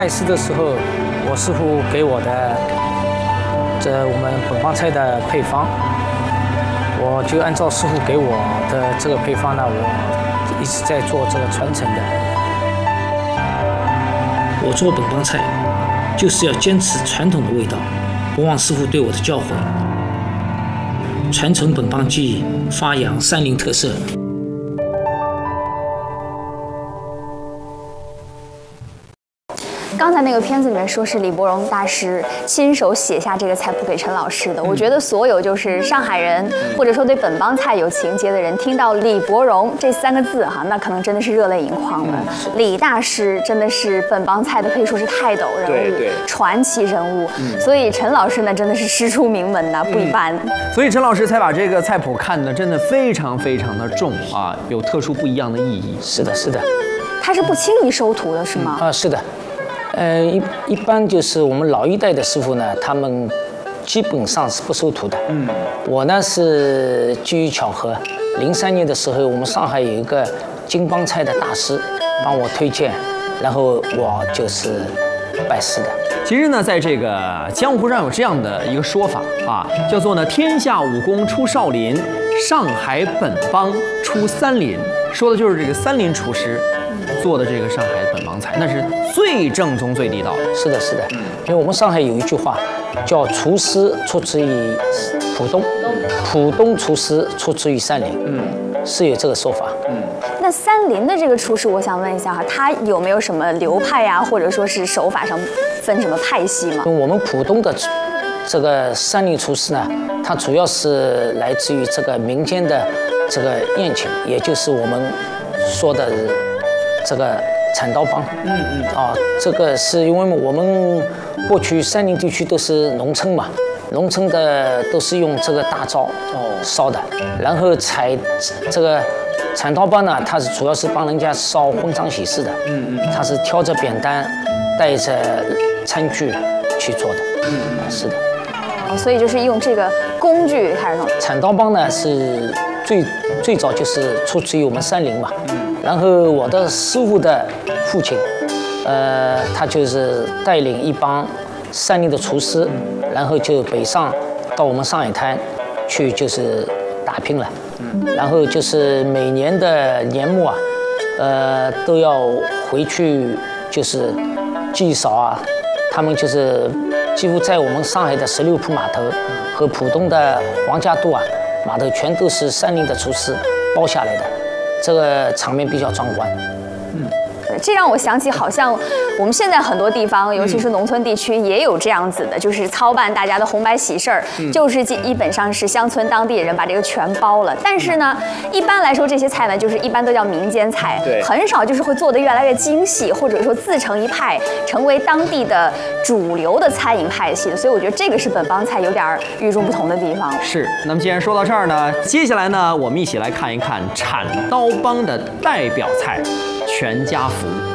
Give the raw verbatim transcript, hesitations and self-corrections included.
拜师的时候，我师傅给我的这我们本帮菜的配方，我就按照师傅给我的这个配方呢，我一直在做这个传承的。我做本帮菜，就是要坚持传统的味道，不忘师傅对我的教诲，传承本帮技艺，发扬山林特色。 刚才那个片子里面说是李伯荣大师亲手写下这个菜谱给陈老师的，我觉得所有就是上海人或者说对本帮菜有情节的人，听到李伯荣这三个字哈，那可能真的是热泪盈眶了。李大师真的是本帮菜的可以说是泰斗人物、传奇人物，所以陈老师呢真的是师出名门呐，不一般。 所以陈老师才把这个菜谱看得真的非常非常的重啊，有特殊不一样的意义。 是的，是的。 他是不轻易收徒的，是吗？ 啊，是的。 呃，一一般就是我们老一代的师傅呢，他们基本上是不收徒的。嗯，我呢是机遇巧合，零三年的时候，我们上海有一个京帮菜的大师帮我推荐，然后我就是拜师的。 其实呢，在这个江湖上有这样的一个说法啊，叫做呢“天下武功出少林，上海本帮出三林”，说的就是这个三林厨师。 做的这个上海本帮菜，那是最正宗、最地道的。 是的，是的，因为我们上海有一句话，叫“厨师出自于浦东，浦东厨师出自于山林”，嗯，是有这个说法。嗯， 那三林的这个厨师，我想问一下哈，他有没有什么流派呀、啊，或者说是手法上分什么派系吗？ 我们浦东的这个山林厨师呢，它主要是来自于这个民间的这个宴请，也就是我们说的。 这个铲刀帮，嗯嗯，啊，这个是因为我们过去山林地区都是农村嘛，农村的都是用这个大灶烧的，然后采这个铲刀帮呢，它是主要是帮人家烧婚丧喜事的，嗯嗯，它是挑着扁担，带着餐具去做的，嗯嗯，是的， 哦，所以就是用这个工具开始弄。 铲刀帮呢是最最早就是出自于我们山林嘛，嗯。 然后我的师傅的父亲，呃，他就是带领一帮山林的厨师，然后就北上到我们上海滩去，就是打拼了。然后就是每年的年末啊，呃，都要回去就是祭扫啊。他们就是几乎在我们上海的十六铺码头和浦东的黄家渡啊码头，全都是山林的厨师包下来的。 这个场面比较壮观， 嗯，这让我想起，好像我们现在很多地方，尤其是农村地区，也有这样子的，就是操办大家的红白喜事儿，嗯、就是基本上是乡村当地人把这个全包了。但是呢，一般来说这些菜呢，就是一般都叫民间菜，对，很少就是会做得越来越精细，或者说自成一派，成为当地的主流的餐饮派系的。所以我觉得这个是本帮菜有点与众不同的地方。 是。那么既然说到这儿呢，接下来呢，我们一起来看一看铲刀帮的代表菜全家福。